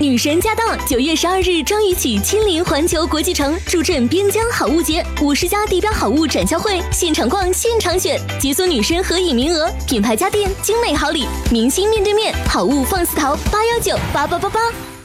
女神驾到！9月12日张宇起亲临环球国际城，助阵边疆好物节，50家地标好物展销会，现场逛，现场选，解锁女神合影名额，品牌家电，精美好礼，明星面对面，好物放肆淘，8198888。